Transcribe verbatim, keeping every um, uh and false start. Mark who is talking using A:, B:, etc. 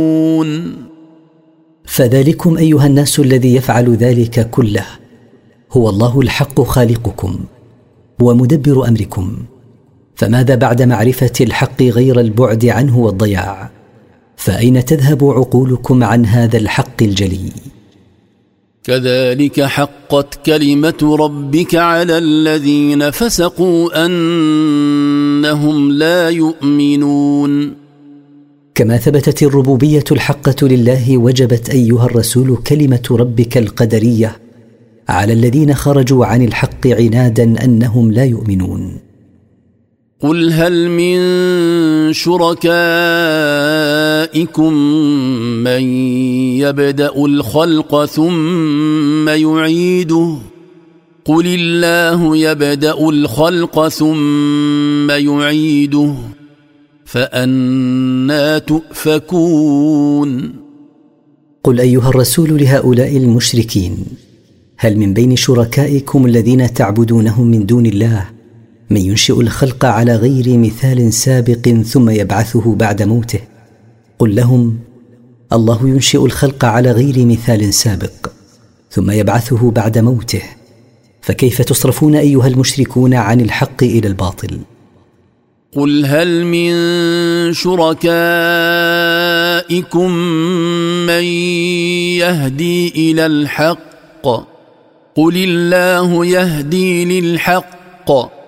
A: فذلكم أيها الناس الذي يفعل ذلك كله هو الله الحق خالقكم ومدبر أمركم، فماذا بعد معرفة الحق غير البعد عنه والضياع؟ فأين تذهب عقولكم عن هذا الحق الجلي؟
B: كذلك حقت كلمة ربك على الذين فسقوا أنهم لا يؤمنون.
A: كما ثبتت الربوبية الحقة لله، وجبت أيها الرسول كلمة ربك القدرية على الذين خرجوا عن الحق عنادا أنهم لا يؤمنون.
B: قل هل من شركائكم من يبدأ الخلق ثم يعيده قل الله يبدأ الخلق ثم يعيده فأنى تؤفكون.
A: قل أيها الرسول لهؤلاء المشركين هل من بين شركائكم الذين تعبدونهم من دون الله من ينشئ الخلق على غير مثال سابق ثم يبعثه بعد موته؟ قل لهم الله ينشئ الخلق على غير مثال سابق ثم يبعثه بعد موته، فكيف تصرفون أيها المشركون عن الحق إلى الباطل؟
B: قل هل من شركائكم من يهدي إلى الحق قل الله يهدي للحق